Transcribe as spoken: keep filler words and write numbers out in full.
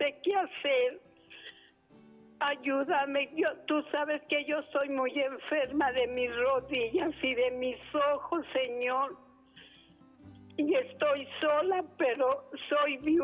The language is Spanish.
sé qué hacer. Ayúdame, yo, tú sabes que yo soy muy enferma de mis rodillas y de mis ojos, Señor. Y estoy sola, pero soy viuda.